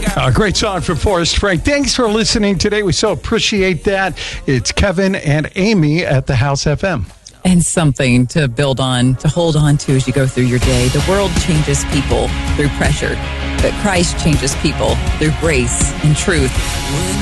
A great song from Forrest Frank. Thanks for listening today. We so appreciate that. It's Kevin and Amy at the House FM. And something to build on, to hold on to as you go through your day. The world changes people through pressure, but Christ changes people through grace and truth.